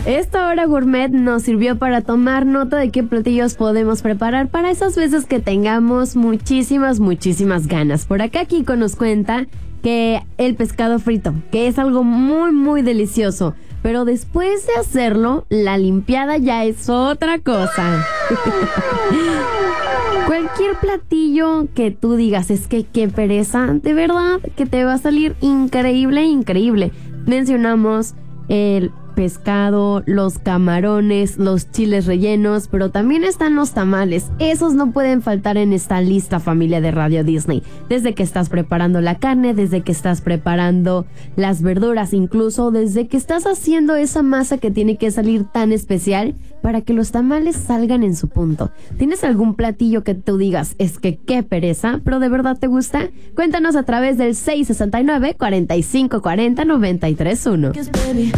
Esta hora gourmet nos sirvió para tomar nota de qué platillos podemos preparar para esas veces que tengamos muchísimas ganas. Por acá Kiko nos cuenta que el pescado frito, que es algo muy delicioso, pero después de hacerlo, la limpiada ya es otra cosa. Cualquier platillo que tú digas, es que qué pereza, de verdad que te va a salir increíble. Mencionamos el pescado, los camarones, los chiles rellenos, pero también están los tamales. Esos no pueden faltar en esta lista, familia de Radio Disney. Desde que estás preparando la carne, desde que estás preparando las verduras, incluso desde que estás haciendo esa masa que tiene que salir tan especial para que los tamales salgan en su punto. ¿Tienes algún platillo que tú digas, es que qué pereza, pero de verdad te gusta? Cuéntanos a través del 669-4540-931.